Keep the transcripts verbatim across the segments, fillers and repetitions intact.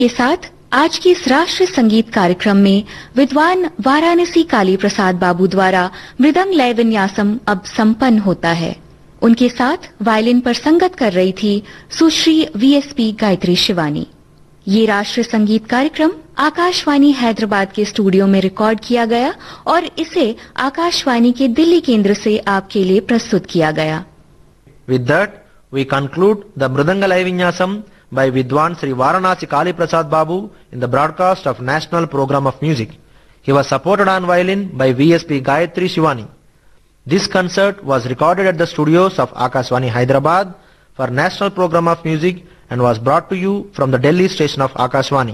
के साथ आज के इस राष्ट्रीय संगीत कार्यक्रम में विद्वान वाराणसी काली प्रसाद बाबू द्वारा मृदंग लय विन्यासम अब संपन्न होता है। उनके साथ वायलिन पर संगत कर रही थी सुश्री वीएसपी गायत्री शिवानी। ये राष्ट्रीय संगीत कार्यक्रम आकाशवाणी हैदराबाद के स्टूडियो में रिकॉर्ड किया गया और इसे आकाशवाणी के दिल्ली केंद्र से आपके लिए प्रस्तुत किया गया। With that, we conclude the Mridanga Laya Vinyasam by Vidwan Sri Varanasi Kali Prasad Babu in the broadcast of National Program of Music. He was supported on violin by V S P Gayatri Shivani. This concert was recorded at the studios of Akashvani Hyderabad for National Program of Music and was brought to you from the Delhi station of Akashvani.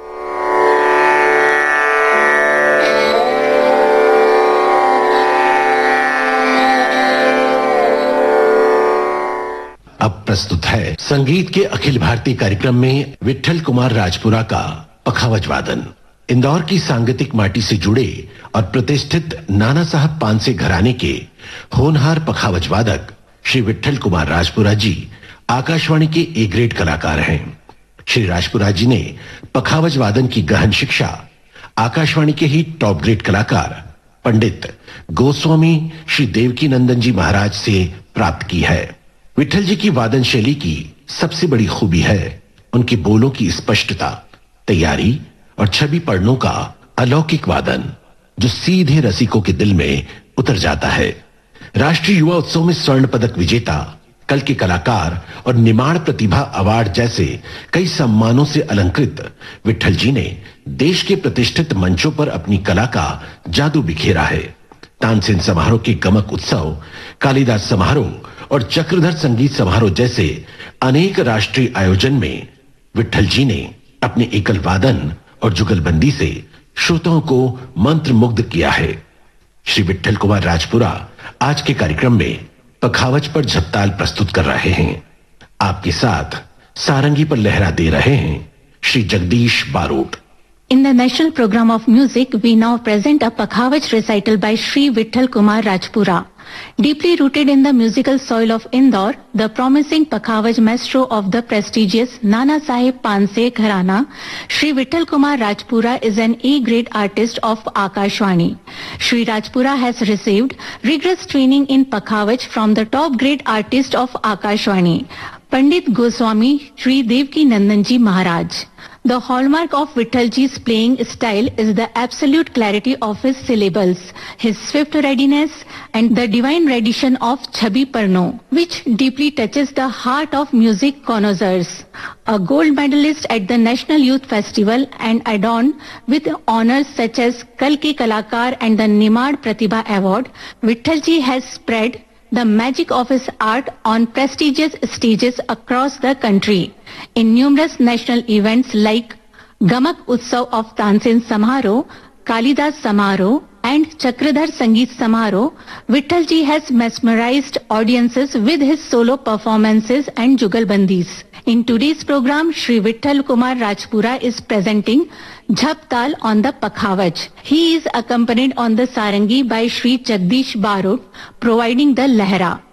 अब प्रस्तुत है संगीत के अखिल भारतीय कार्यक्रम में विट्ठल कुमार राजपुरा का पखावज वादन। इंदौर की सांगीतिक माटी से जुड़े और प्रतिष्ठित नाना साहब पानसे घराने के होनहार पखावज वादक श्री विट्ठल कुमार राजपुरा जी आकाशवाणी के ए ग्रेड कलाकार हैं। श्री राजपुरा जी ने पखावज वादन की गहन शिक्षा आकाशवाणी के ही टॉप ग्रेड कलाकार पंडित गोस्वामी श्री देवकी नंदन जी महाराज से प्राप्त की है। विट्ठल जी की वादन शैली की सबसे बड़ी खूबी है उनके बोलों की स्पष्टता, तैयारी और छवि पढ़नों का अलौकिक वादन जो सीधे रसिकों के दिल में उतर जाता है। राष्ट्रीय युवा उत्सव में स्वर्ण पदक विजेता, कल के कलाकार और निमाड़ प्रतिभा अवार्ड जैसे कई सम्मानों से अलंकृत विट्ठल जी ने देश के प्रतिष्ठित मंचों पर अपनी कला का जादू बिखेरा है। तानसेन समारोह के गमक उत्सव, कालिदास समारोह और चक्रधर संगीत समारोह जैसे अनेक राष्ट्रीय आयोजन में विट्ठल जी ने अपने एकल वादन और जुगलबंदी से श्रोताओं को मंत्र मुग्ध किया है। श्री विट्ठल कुमार राजपुरा आज के कार्यक्रम में पखावज पर झपताल प्रस्तुत कर रहे हैं। आपके साथ सारंगी पर लहरा दे रहे हैं Shri Jagdish Barot. In the National Program of Music, we now present a Pakhavaj recital by Shri Vitthal Kumar Rajpura. Deeply rooted in the musical soil of Indore, the promising Pakhavaj maestro of the prestigious Nana Saheb Panse Gharana, Shri Vitthal Kumar Rajpura is an A-grade artist of Akashvani. Shri Rajpura has received rigorous training in Pakhavaj from the top-grade artist of Akashvani, Pandit Goswami Shri Devki Nandanji Maharaj. The hallmark of Vittalji's playing style is the absolute clarity of his syllables, his swift readiness, and the divine rendition of Chhabi Parno, which deeply touches the heart of music connoisseurs. A gold medalist at the National Youth Festival and adorned with honors such as Kal Ke Kalakar and the Nimad Pratibha Award, Vittalji has spread the magic of his art on prestigious stages across the country. In numerous national events like Gamak Utsav of Tansen Samaro, Kalidas Samaro and Chakradhar Sangeet Samaro, Vittalji has mesmerized audiences with his solo performances and jugalbandis. In today's program, Shri Vitthal Kumar Rajpura is presenting Jhaptal on the Pakhavaj. He is accompanied on the Sarangi by Shri Jagdish Barot, providing the Lehra.